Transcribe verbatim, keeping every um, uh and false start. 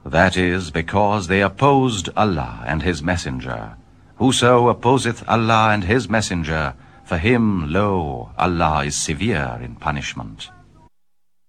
That is because they opposed Allah and His Messenger. Whoso opposeth Allah and His Messenger, for him, lo, Allah is severe in punishment.